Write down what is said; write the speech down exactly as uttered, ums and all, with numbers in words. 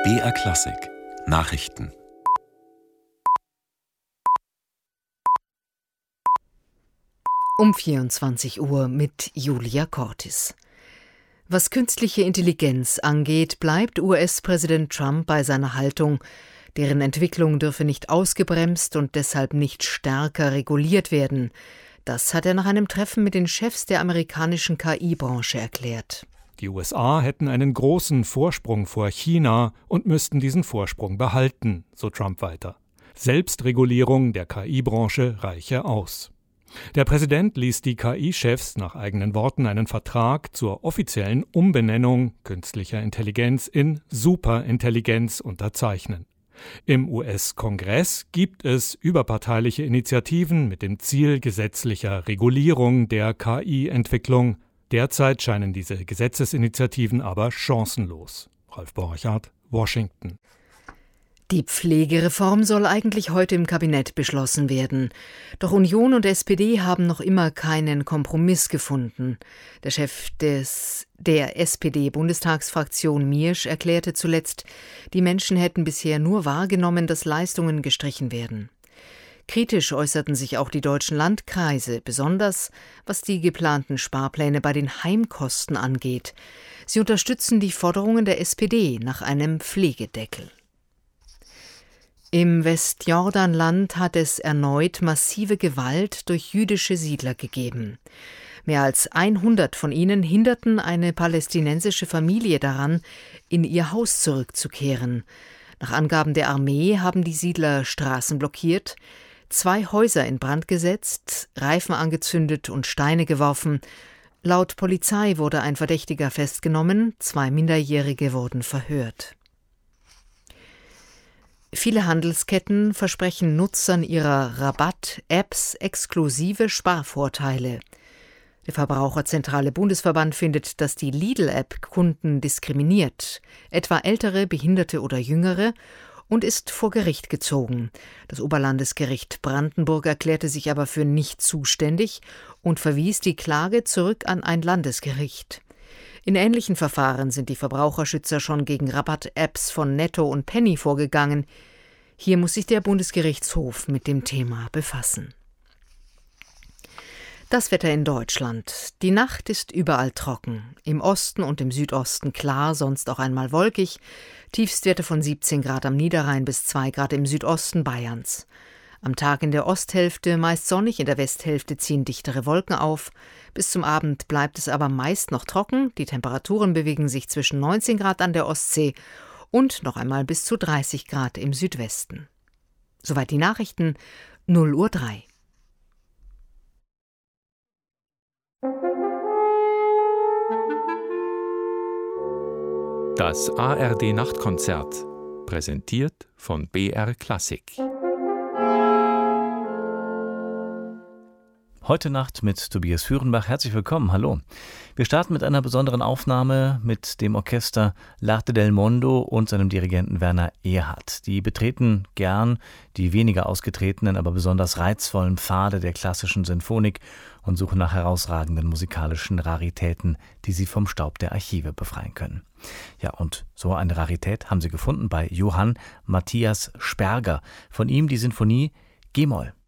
B R Klassik Nachrichten. Um vierundzwanzig Uhr mit Julia Cortis. Was künstliche Intelligenz angeht, bleibt U S-Präsident Trump bei seiner Haltung, deren Entwicklung dürfe nicht ausgebremst und deshalb nicht stärker reguliert werden. Das hat er nach einem Treffen mit den Chefs der amerikanischen K I-Branche erklärt. Die U S A hätten einen großen Vorsprung vor China und müssten diesen Vorsprung behalten, so Trump weiter. Selbstregulierung der K I-Branche reiche aus. Der Präsident ließ die K I-Chefs nach eigenen Worten einen Vertrag zur offiziellen Umbenennung künstlicher Intelligenz in Superintelligenz unterzeichnen. Im U S-Kongress gibt es überparteiliche Initiativen mit dem Ziel gesetzlicher Regulierung der K I-Entwicklung. Derzeit scheinen diese Gesetzesinitiativen aber chancenlos. Ralf Borchardt, Washington. Die Pflegereform soll eigentlich heute im Kabinett beschlossen werden. Doch Union und S P D haben noch immer keinen Kompromiss gefunden. Der Chef des, der S P D-Bundestagsfraktion Miersch erklärte zuletzt, die Menschen hätten bisher nur wahrgenommen, dass Leistungen gestrichen werden. Kritisch äußerten sich auch die deutschen Landkreise, besonders was die geplanten Sparpläne bei den Heimkosten angeht. Sie unterstützen die Forderungen der S P D nach einem Pflegedeckel. Im Westjordanland hat es erneut massive Gewalt durch jüdische Siedler gegeben. Mehr als hundert von ihnen hinderten eine palästinensische Familie daran, in ihr Haus zurückzukehren. Nach Angaben der Armee haben die Siedler Straßen blockiert, zwei Häuser in Brand gesetzt, Reifen angezündet und Steine geworfen. Laut Polizei wurde ein Verdächtiger festgenommen, zwei Minderjährige wurden verhört. Viele Handelsketten versprechen Nutzern ihrer Rabatt-Apps exklusive Sparvorteile. Der Verbraucherzentrale Bundesverband findet, dass die Lidl-App Kunden diskriminiert, etwa ältere, Behinderte oder Jüngere, und ist vor Gericht gezogen. Das Oberlandesgericht Brandenburg erklärte sich aber für nicht zuständig und verwies die Klage zurück an ein Landesgericht. In ähnlichen Verfahren sind die Verbraucherschützer schon gegen Rabatt-Apps von Netto und Penny vorgegangen. Hier muss sich der Bundesgerichtshof mit dem Thema befassen. Das Wetter in Deutschland. Die Nacht ist überall trocken. Im Osten und im Südosten klar, sonst auch einmal wolkig. Tiefstwerte von siebzehn Grad am Niederrhein bis zwei Grad im Südosten Bayerns. Am Tag in der Osthälfte meist sonnig, in der Westhälfte ziehen dichtere Wolken auf. Bis zum Abend bleibt es aber meist noch trocken. Die Temperaturen bewegen sich zwischen neunzehn Grad an der Ostsee und noch einmal bis zu dreißig Grad im Südwesten. Soweit die Nachrichten, null Uhr drei. Das A R D-Nachtkonzert, präsentiert von B R Klassik. Heute Nacht mit Tobias Führenbach. Herzlich willkommen, hallo. Wir starten mit einer besonderen Aufnahme mit dem Orchester L'Arte del Mondo und seinem Dirigenten Werner Erhardt. Die betreten gern die weniger ausgetretenen, aber besonders reizvollen Pfade der klassischen Sinfonik und suchen nach herausragenden musikalischen Raritäten, die sie vom Staub der Archive befreien können. Ja, und so eine Rarität haben sie gefunden bei Johann Matthias Sperger. Von ihm die Sinfonie G-Moll.